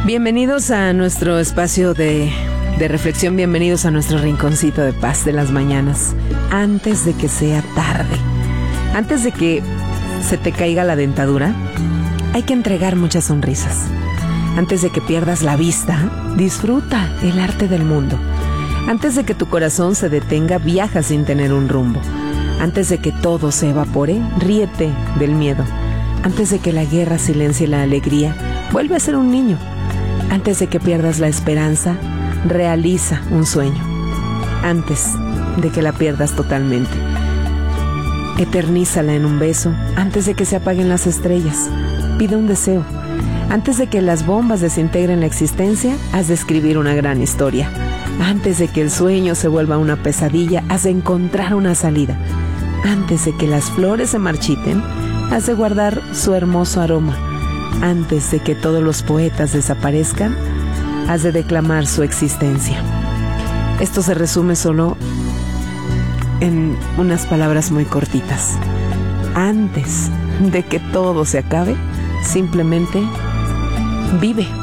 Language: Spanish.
Bienvenidos a nuestro espacio de reflexión, bienvenidos a nuestro rinconcito de paz de las mañanas. Antes de que sea tarde, antes de que se te caiga la dentadura, hay que entregar muchas sonrisas. Antes de que pierdas la vista, disfruta el arte del mundo. Antes de que tu corazón se detenga, viaja sin tener un rumbo. Antes de que todo se evapore, ríete del miedo. Antes de que la guerra silencie la alegría, vuelve a ser un niño. Antes de que pierdas la esperanza, realiza un sueño. Antes de que la pierdas totalmente, eternízala en un beso. Antes de que se apaguen las estrellas, pide un deseo. Antes de que las bombas desintegren la existencia, has de escribir una gran historia. Antes de que el sueño se vuelva una pesadilla, has de encontrar una salida. Antes de que las flores se marchiten, has de guardar su hermoso aroma. Antes de que todos los poetas desaparezcan, has de declamar su existencia. Esto se resume solo en unas palabras muy cortitas. Antes de que todo se acabe, simplemente vive.